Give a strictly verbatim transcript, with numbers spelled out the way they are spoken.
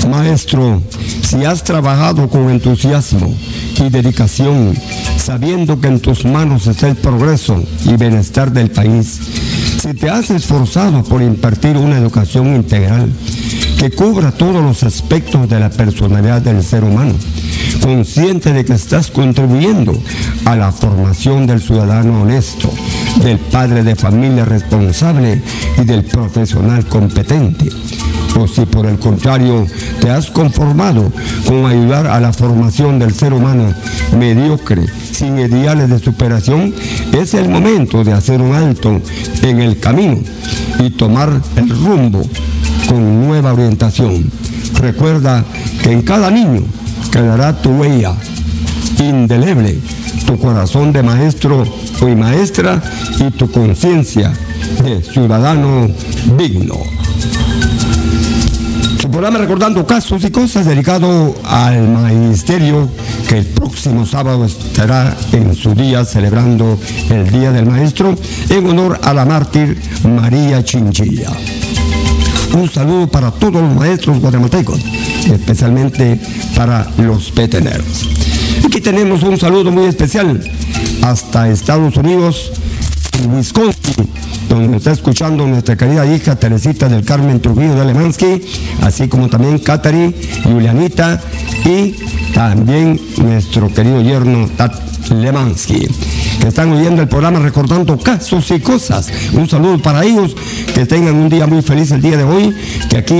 Maestro, si has trabajado con entusiasmo y dedicación, sabiendo que en tus manos está el progreso y bienestar del país, si te has esforzado por impartir una educación integral que cubra todos los aspectos de la personalidad del ser humano, consciente de que estás contribuyendo a la formación del ciudadano honesto, del padre de familia responsable y del profesional competente, o si por el contrario te has conformado con ayudar a la formación del ser humano mediocre, sin ideales de superación, es el momento de hacer un alto en el camino y tomar el rumbo con nueva orientación. Recuerda que en cada niño quedará tu huella indeleble, tu corazón de maestro y maestra y tu conciencia de ciudadano digno. Su programa Recordando Casos y Cosas, dedicado al magisterio, que el próximo sábado estará en su día celebrando el Día del Maestro en honor a la mártir María Chinchilla. Un saludo para todos los maestros guatemaltecos, especialmente para los peteneros. Aquí tenemos un saludo muy especial hasta Estados Unidos, en Wisconsin, donde nos está escuchando nuestra querida hija Teresita del Carmen Trujillo de Lemansky, así como también Katari, Julianita y también nuestro querido yerno Tat Lemansky, que están oyendo el programa Recordando Casos y Cosas. Un saludo para ellos, que tengan un día muy feliz el día de hoy, que aquí